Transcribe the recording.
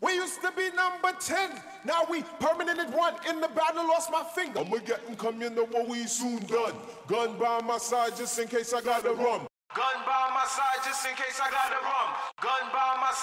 We used to be number 10. Now we permanent at 1. In the battle, lost my finger. I'ma get them, come, you know what we soon done. Gun by my side just in case I got the rum. Gun by my side just in case I got the rum. Gun by my side.